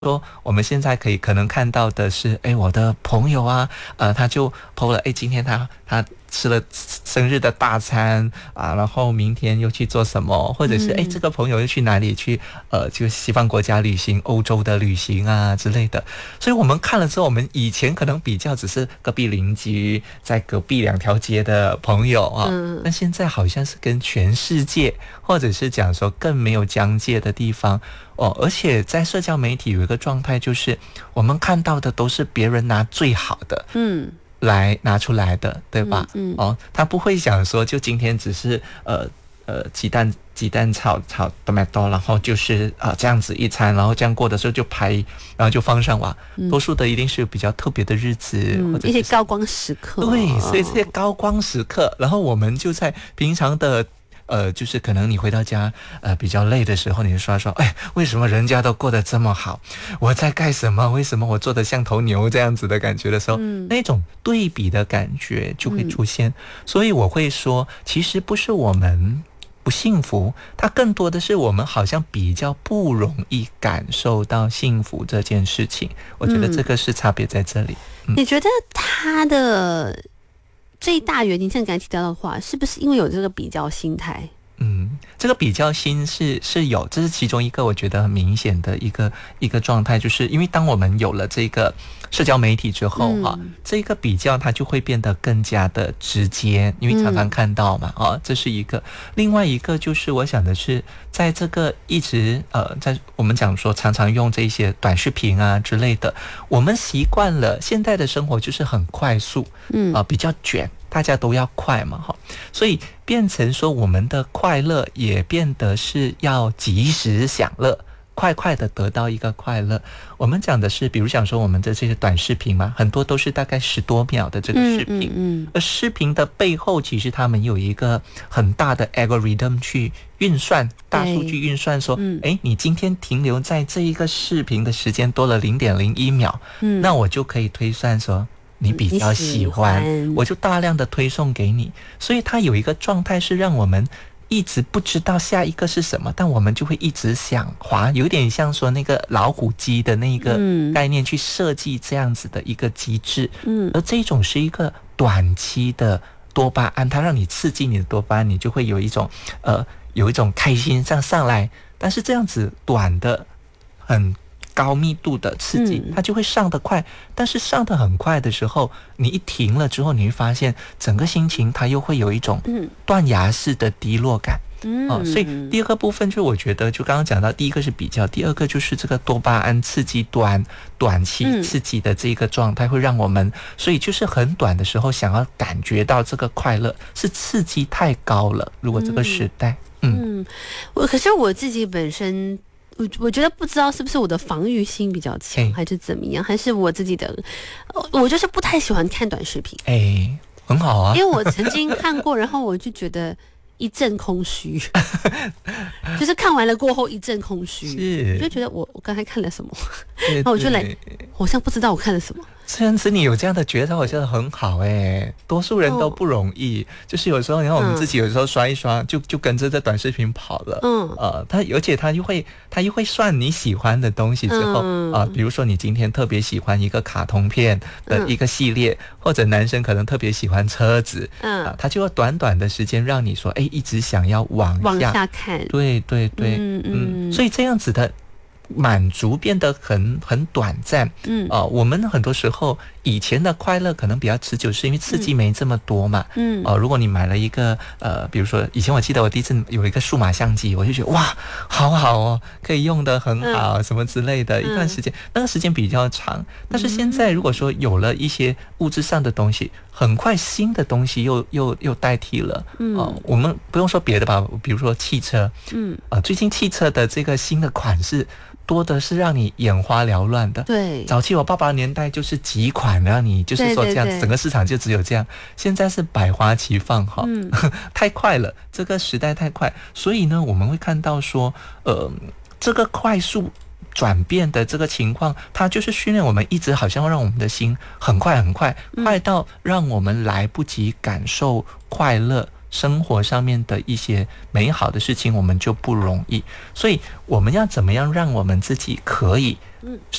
说我们现在可能看到的是，我的朋友啊，他就 po 了，今天他吃了生日的大餐啊，然后明天又去做什么，或者是这个朋友又去哪里去，就西方国家旅行，欧洲的旅行啊之类的。所以我们看了之后，我们以前可能比较只是隔壁邻居，在隔壁2条街的朋友啊，但现在好像是跟全世界，或者是讲说更没有疆界的地方。而且在社交媒体有一个状态，就是我们看到的都是别人拿最好的来拿出来的，对吧？他不会想说就今天只是鸡蛋炒 tomato， 然后就是这样子一餐，然后这样过的时候就拍，然后就放上网。多数的一定是比较特别的日子，或者一些高光时刻。 对，所以这些高光时刻，然后我们就在平常的就是可能你回到家比较累的时候，你就说为什么人家都过得这么好，我在干什么？为什么我做得像头牛这样子的感觉的时候，那种对比的感觉就会出现。所以我会说，其实不是我们不幸福，它更多的是我们好像比较不容易感受到幸福这件事情。我觉得这个是差别在这里。 你觉得他的最大原因，像你刚才提到的话，是不是因为有这个比较心态？ 这个比较心是有，这是其中一个我觉得很明显的一个状态，就是因为当我们有了这个社交媒体之后这个比较它就会变得更加的直接，因为常常看到嘛这是一个。另外一个就是我想的是，在这个一直在我们讲说常常用这些短视频啊之类的，我们习惯了现在的生活就是很快速，比较卷。大家都要快嘛所以变成说我们的快乐也变得是要及时享乐，快快的得到一个快乐。我们讲的是比如讲说我们的这些短视频嘛，很多都是大概10多秒的这个视频，而视频的背后其实他们有一个很大的 algorithm 去运算，大数据运算说你今天停留在这一个视频的时间多了 0.01 秒，那我就可以推算说你比较喜欢，我就大量的推送给你。所以它有一个状态是让我们一直不知道下一个是什么，但我们就会一直想滑，有点像说那个老虎机的那个概念去设计这样子的一个机制。而这种是一个短期的多巴胺，它让你刺激你的多巴胺，你就会有一种开心这样上来。但是这样子短的很高密度的刺激，它就会上得快，但是上得很快的时候，你一停了之后，你会发现整个心情它又会有一种断崖式的低落感。所以第二个部分就我觉得就刚刚讲到，第一个是比较，第二个就是这个多巴胺刺激短期刺激的这个状态会让我们，所以就是很短的时候想要感觉到这个快乐，是刺激太高了，如果这个时代可是我自己本身我觉得不知道是不是我的防御心比较强，还是怎么样，还是我自己的我就是不太喜欢看短视频。 很好啊， 因为我曾经看过然后我就觉得一阵空虚就是看完了过后一阵空虚，就觉得我刚才看了什么然后我就好像不知道我看了什么。 这样子你有这样的觉察，我觉得很好多数人都不容易，就是有时候你看我们自己有时候刷一刷就跟着这短视频跑了，而且他又会算你喜欢的东西之后比如说你今天特别喜欢一个卡通片的一个系列，或者男生可能特别喜欢车子，他就要短短的时间让你说一直想要往下看， 对，所以这样子的满足变得很短暂。我们很多时候以前的快乐可能比较持久，是因为刺激没这么多嘛。如果你买了一个比如说以前我记得我第一次有一个数码相机，我就觉得哇好好哦，可以用得很好什么之类的，一段时间那个时间比较长。但是现在如果说有了一些物质上的东西，很快新的东西又代替了。我们不用说别的吧，比如说汽车，最近汽车的这个新的款式多的是让你眼花缭乱的。 对， 早期我爸爸年代就是几款让你就是说这样，整个市场就只有这样。现在是百花齐放太快了，这个时代太快，所以呢我们会看到说这个快速转变的这个情况，它就是训练我们一直好像让我们的心很快很快，快到让我们来不及感受快乐生活上面的一些美好的事情，我们就不容易。所以我们要怎么样让我们自己可以